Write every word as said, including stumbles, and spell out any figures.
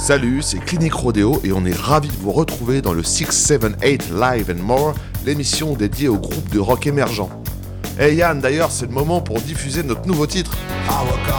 Salut, c'est Clinique Rodeo et on est ravis de vous retrouver dans le six sept huit Live and More, l'émission dédiée au groupe de rock émergent. Hey Yann, d'ailleurs, c'est le moment pour diffuser notre nouveau titre.